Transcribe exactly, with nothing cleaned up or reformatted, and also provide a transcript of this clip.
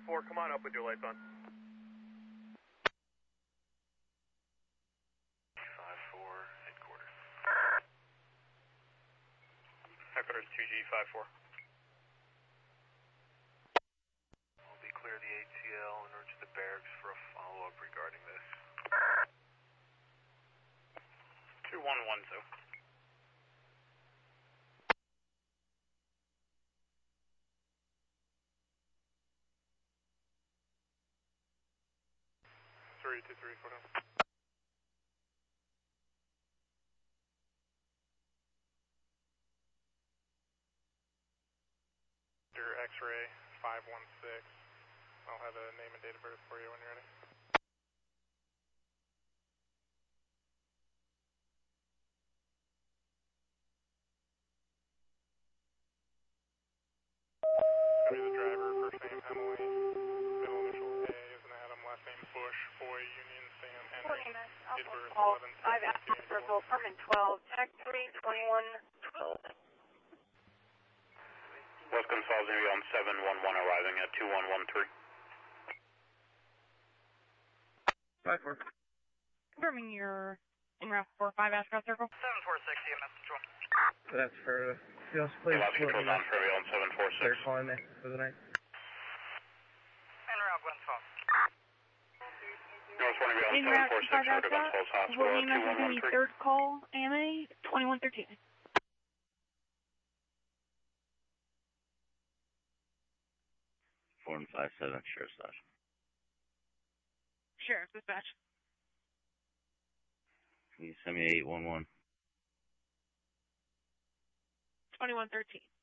four, come on up with your lights on. five four, headquarters. Headquarters two G five four. We'll be clear the A T L and urge the barracks for a follow-up regarding this. two one one two. three two three, four. X-ray five one six. I'll have a name and date of birth for you when you're ready. It's going to be the driver, first name Emily, middle initial A is an Adam, last name Bush, boy, Union, Sam, Henry, date of birth eleven seventeen. I've asked for apartment twelve, tech three twenty-one twelve. West Gonzales Navy on seven one one arriving at two one one three. five four. Confirming your in route four five Ashcroft Circle. seven four six, E M S control. That's for Fios Place. Lots of control non-privy on seven four six. They're calling me for the night. En route, Glens Falls. North one on In seven route four two six, five North Glens Ashcroft. Falls Hospital Will at E M S two one one is three. third call, A M A twenty-one thirteen. four and five seven, Sheriff's Lodge. Sheriff, dispatch. Can you send me eight one one? twenty-one thirteen.